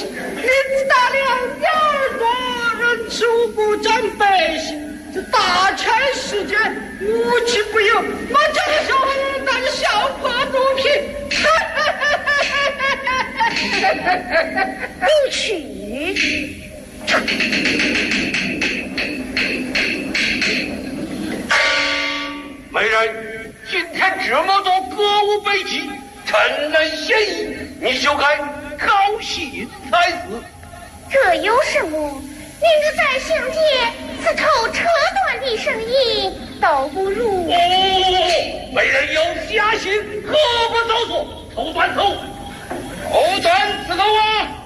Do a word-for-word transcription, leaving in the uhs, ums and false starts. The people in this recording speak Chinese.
林子大了，鸟儿多，人吃五谷长百姓。这大差时间，无奇不有，我这个时候那是笑破肚皮。 不去。 美人，今天这么多歌舞悲泣，趁人嫌疑，你就该高兴才是。 这有什么？明日在相见，此头车短的生意，倒不如。 哦，美人有侠心，何不早说？头断头，头断此头啊！